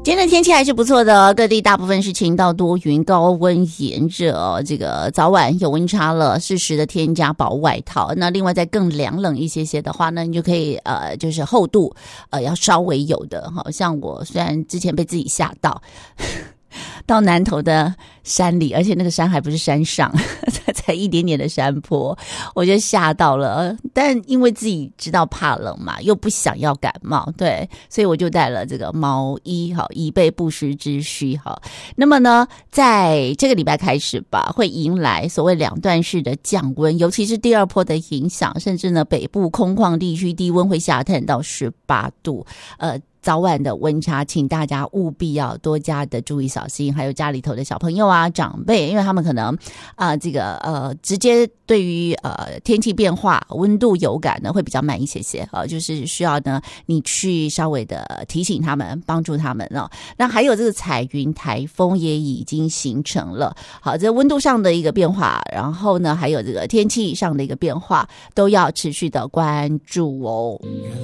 今天的天气还是不错的，各地大部分是晴到多云，高温炎热哦。这个早晚有温差了，适时的添加薄外套。那另外再更凉冷一些的话呢，你就可以就是厚度要稍微有的。好像我虽然之前被自己吓到。到南投的山里，而且那个山还不是山上，才一点点的山坡，我就吓到了。但因为自己知道怕冷嘛，又不想要感冒，对，所以我就带了这个毛衣，好，以备不时之需。好，那么呢，在这个礼拜开始吧，会迎来所谓两段式的降温，尤其是第二波的影响，甚至呢北部空旷地区低温会下探到18度，早晚的温差，请大家务必要多加的注意小心，还有家里头的小朋友啊、长辈，因为他们可能直接对于天气变化、温度有感呢会比较慢一些就是需要呢你去稍微的提醒他们，帮助他们哦。那还有这个彩云台风也已经形成了，好，这温度上的一个变化，然后呢还有这个天气上的一个变化，都要持续的关注哦。